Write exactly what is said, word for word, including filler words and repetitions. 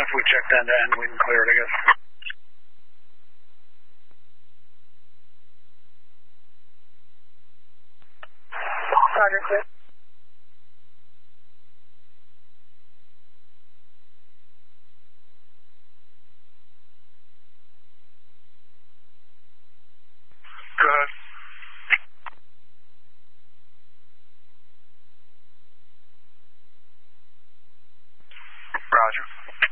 if we checked end to end, we can clear it, I guess. Roger, clear. Good. Roger.